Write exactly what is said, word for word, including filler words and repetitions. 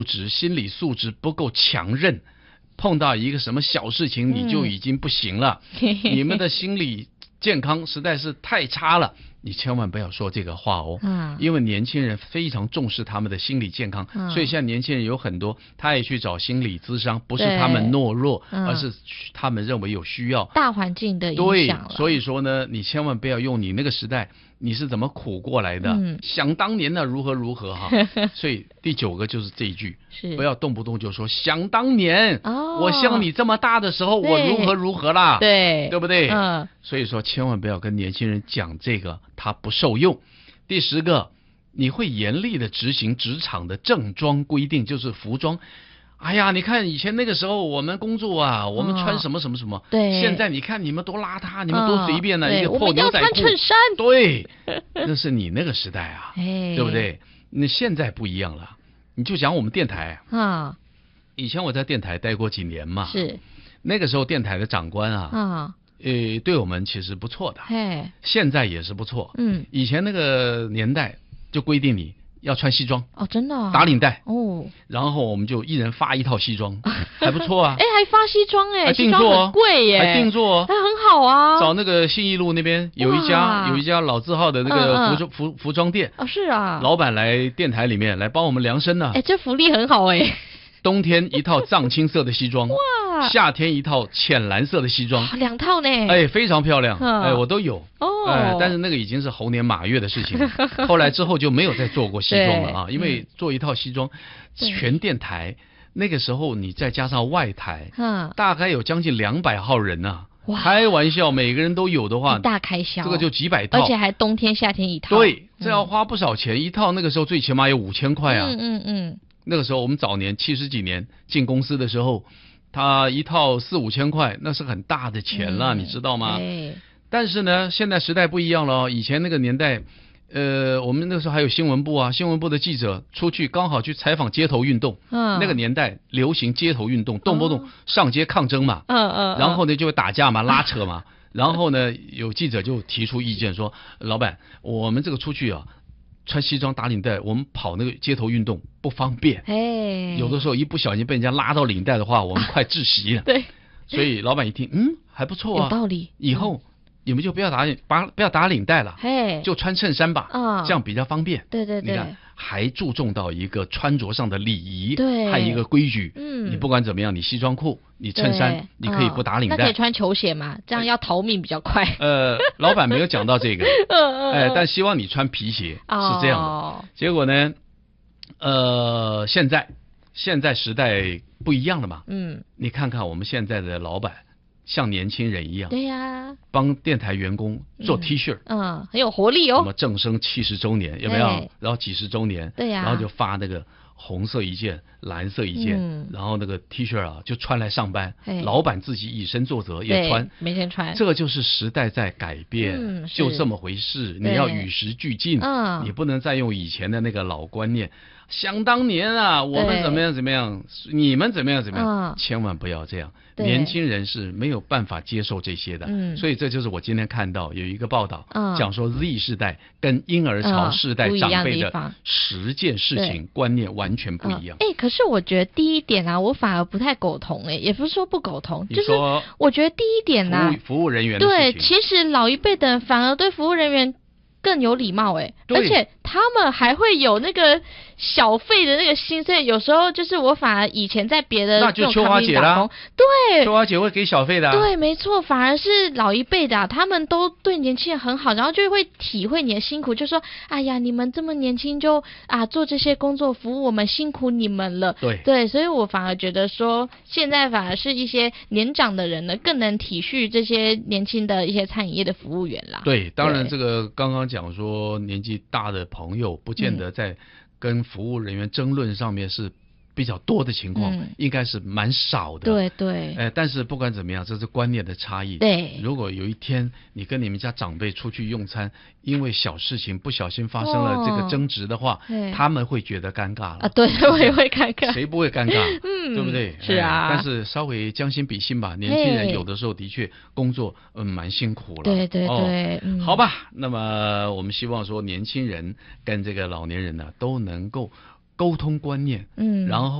质心理素质不够强韧，碰到一个什么小事情你就已经不行了，嗯、你们的心理健康实在是太差了。你千万不要说这个话哦，嗯，因为年轻人非常重视他们的心理健康，嗯、所以现在年轻人有很多，他也去找心理咨商，不是他们懦弱，嗯、而是他们认为有需要。 大环境的影响了。 对，所以说呢，你千万不要用你那个时代你是怎么苦过来的，嗯、想当年呢如何如何哈。所以第九个就是这一句，是不要动不动就说想当年，哦、我像你这么大的时候我如何如何啦， 对， 对不对？嗯，所以说千万不要跟年轻人讲这个。它不受用。第十个，你会严厉的执行职场的正装规定，就是服装。哎呀，你看以前那个时候我们工作啊，我们穿什么什么什么，对，现在你看你们多邋遢，你们多随便呢，啊，一个破牛仔裤， 我们要穿衬衫， 对，那是你那个时代啊，对不对？那现在不一样了。你就讲我们电台啊，以前我在电台待过几年嘛，是那个时候电台的长官啊，啊。呃，对我们其实不错的，嘿，现在也是不错。嗯，以前那个年代就规定你要穿西装哦，真的，啊， 打领带哦，然后我们就一人发一套西装，还不错啊。 哎，还发西装哎， 还定做哦， 很贵耶， 还定做哦， 还很好啊。 找那个信义路那边有一家有一家老字号的那个服装、嗯嗯、服服装店哦，是啊， 老板来电台里面来帮我们量身呢。 哎，这福利很好哎。 冬天一套藏青色的西装，哇！夏天一套浅蓝色的西装， 两套呢。 哎，非常漂亮，哎，我都有。哦，哎，但是那个已经是猴年马月的事情了。后来之后就没有再做过西装了啊，因为做一套西装，全电台那个时候你再加上外台，嗯，大概有将近两百号人呐。开玩笑，每个人都有的话， 大开销， 这个就几百套， 而且还冬天夏天一套。 对，这要花不少钱，一套那个时候最起码有五千块啊。 嗯嗯嗯。 那个时候我们早年七十几年进公司的时候，他一套四五千块，那是很大的钱了，嗯、你知道吗？但是呢，现在时代不一样了，以前那个年代，呃，我们那时候还有新闻部啊，新闻部的记者出去刚好去采访街头运动，嗯，那个年代流行街头运动，动不动上街抗争嘛，嗯嗯，然后呢就会打架嘛，拉扯嘛，然后呢有记者就提出意见说，老板，我们这个出去啊。穿西装打领带，我们跑那个街头运动不方便。哎，有的时候一不小心被人家拉到领带的话，我们快窒息了。对，所以老板一听，嗯，还不错啊， 有道理。 以后你们就不要打把不要打领带了，嘿，就穿衬衫吧，啊，这样比较方便。 对对对， 你看还注重到一个穿着上的礼仪，对，还有一个规矩。嗯，你不管怎么样，你西装裤、你衬衫，你可以不打领带， 那可以穿球鞋嘛？这样要逃命比较快。 呃，老板没有讲到这个，哎，但希望你穿皮鞋是这样的。结果呢，呃，现在现在时代不一样了嘛。嗯，你看看我们现在的老板。像年轻人一样， 对呀、啊， 帮电台员工做 T 恤， 嗯，嗯，很有活力哦。 什么正生七十周年有没有？然后几十周年， 对呀、啊， 然后就发那个红色一件，蓝色一件，嗯、然后那个 T 恤啊就穿来上班，老板自己以身作则也穿， 每天穿。 这个就是时代在改变，嗯、就这么回事。你要与时俱进，嗯，你不能再用以前的那个老观念。想当年啊，我们怎么样怎么样，你们怎么样怎么样，嗯、千万不要这样。年轻人是没有办法接受这些的，嗯、所以这就是我今天看到有一个报道，嗯、讲说 Z 世代跟婴儿潮世代长辈的十件事情观念完全不一样。 哎、嗯，可是我觉得第一点啊，我反而不太苟同哎，也不是说不苟同，就是我觉得第一点呢、啊， 服务人员的事情， 对，其实老一辈的人反而对服务人员更有礼貌哎，而且他们还会有那个小费的那个心，所以有时候就是我反而以前在别的那就秋华姐啦， 对， 秋华姐会给小费的、啊， 对，没错，反而是老一辈的、啊，他们都对年轻人很好，然后就会体会你的辛苦，就说，哎呀，你们这么年轻就啊做这些工作服务我们辛苦你们了， 对对，所以我反而觉得说，现在反而是一些年长的人呢，更能体恤这些年轻的一些餐饮业的服务员啦。 对，当然这个刚刚讲说年纪大的朋友不见得在跟服务人员争论上面是比较多的情况，嗯、应该是蛮少的。 对对。 呃，但是不管怎么样，这是观念的差异。 对。 如果有一天你跟你们家长辈出去用餐，因为小事情不小心发生了这个争执的话，哦、他们会觉得尴尬了。 啊，对，我也会尴尬。 谁不会尴尬？ 嗯， 对不对？ 是啊。 但是稍微将心比心吧，年轻人有的时候的确工作嗯蛮辛苦了。 对对对。 哦嗯、 好吧，那么我们希望说年轻人跟这个老年人呢都能够。 沟通观念， 嗯， 然后